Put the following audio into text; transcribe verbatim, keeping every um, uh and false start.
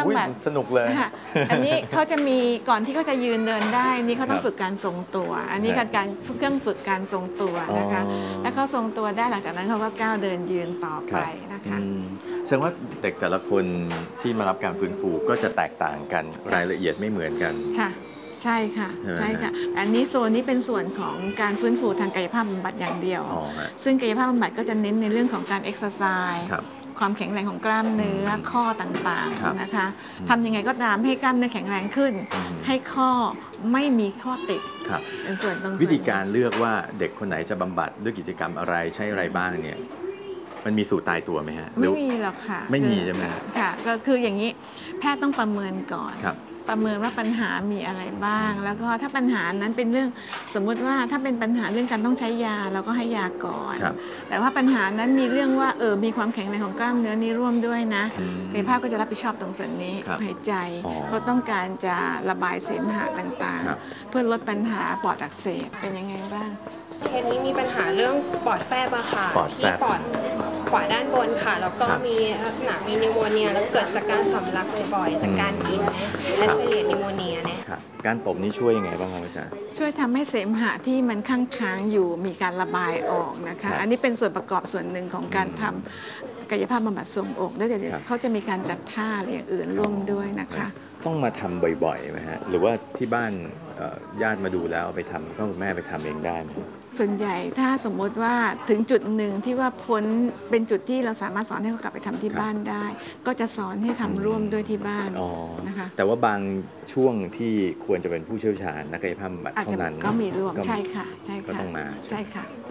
บำบัดสนุกเลยอันนี้เขาจะมีก่อนที่เขาจะยืนเดินได้นี่เขาต้องฝึกการทรงตัวอันนี้การการเครื่องฝึกการทรงตัวนะคะแล้วเขาทรงตัวได้หลังจากนั้นเขาก็ก้าวเดินยืนต่อไปนะคะแสดงว่าเด็กแต่ละคนที่มารับการฟื้นฟูก็จะแตกต่างกันรายละเอียดไม่เหมือนกันค่ะใช่ค่ะใช่ค่ะอันนี้โซนนี้เป็นส่วนของการฟื้นฟูทางกายภาพบำบัดอย่างเดียวซึ่งกายภาพบำบัดก็จะเน้นในเรื่องของการเอ็กซ์ไซส์ความแข็งแรงของกล้ามเนื้อข้อต่างๆนะคะทำยังไงก็ตามให้กล้ามเนื้อแข็งแรงขึ้นให้ข้อไม่มีข้อติดเป็นส่วนตรงวิธีการเลือกว่าเด็กคนไหนจะบำบัดด้วยกิจกรรมอะไรใช้อะไรบ้างเนี่ยมันมีสูตรตายตัวไหมฮะไม่มีหรอกค่ะไม่มีใช่ไหมค่ะก็คืออย่างนี้แพทย์ต้องประเมินก่อนประเมินว่าปัญหามีอะไรบ้างแล้วก็ถ้าปัญหานั้นเป็นเรื่องสมมุติว่าถ้าเป็นปัญหาเรื่องการต้องใช้ยาเราก็ให้ยาก่อนแต่ว่าปัญหานั้นมีเรื่องว่าเออมีความแข็งแรงของกล้ามเนื้อนี้ร่วมด้วยนะกายภาพก็จะรับผิดชอบตรงส่วนนี้หายใจเขาต้องการจะระบายเสมหะต่างๆเพื่อลดปัญหาปอดอักเสบเป็นยังไงบ้างเคสนี้มีปัญหาเรื่องปอดแฟบอะค่ะที่ปอดขวาด้านบนค่ะแล้วก็มีลักษณะมีนิโมเนียแล้วเกิดจากการสำลักบ่อยๆจากการกินและเฉลี่ยนิโมเนียเนี่ยการตบนี้ช่วยยังไงบ้างครับอาจารย์ช่วยทำให้เสมหะที่มันค้างค้างอยู่มีการระบายออกนะคะอันนี้เป็นส่วนประกอบส่วนหนึ่งของการทำกายภาพบำบัดทรวงอกแล้วเดี๋ยวเขาจะมีการจัดท่าอะไรอย่างอื่นร่วมด้วยนะคะต้องมาทำบ่อยๆไหมฮะหรือว่าที่บ้านญาติมาดูแล้วเอาไปทำพ่อคุณแม่ไปทำเองได้ไหมส่วนใหญ่ถ้าสมมติว่าถึงจุดหนึ่งที่ว่าพ้นเป็นจุดที่เราสามารถสอนให้เขากลับไปทำที่บ้านได้ ก็จะสอนให้ทำร่วมด้วยที่บ้านนะคะแต่ว่าบางช่วงที่ควรจะเป็นผู้เชี่ยวชาญนักกายภาพบำบัดเท่านั้นก็มีร่วมใช่ค่ะใช่ค่ะก็ต้องมาใช่ค่ะ